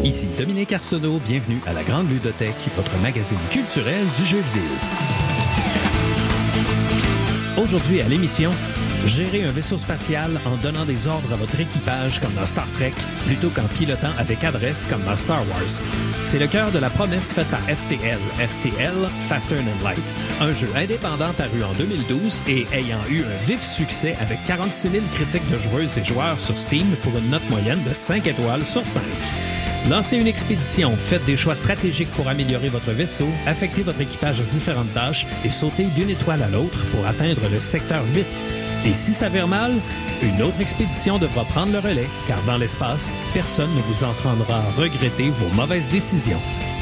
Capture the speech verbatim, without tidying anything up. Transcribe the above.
Ici Dominique Arsenault, bienvenue à la Grande Ludothèque, votre magazine culturel du jeu vidéo. Aujourd'hui à l'émission, gérer un vaisseau spatial en donnant des ordres à votre équipage comme dans Star Trek, plutôt qu'en pilotant avec adresse comme dans Star Wars. C'est le cœur de la promesse faite par F T L, F T L Faster Than Light, un jeu indépendant paru en deux mille douze et ayant eu un vif succès avec quarante-six mille critiques de joueuses et joueurs sur Steam pour une note moyenne de cinq étoiles sur cinq. Lancez une expédition, faites des choix stratégiques pour améliorer votre vaisseau, affectez votre équipage à différentes tâches et sautez d'une étoile à l'autre pour atteindre le secteur huit. Et si ça vire mal, une autre expédition devra prendre le relais, car dans l'espace, personne ne vous entendra regretter vos mauvaises décisions.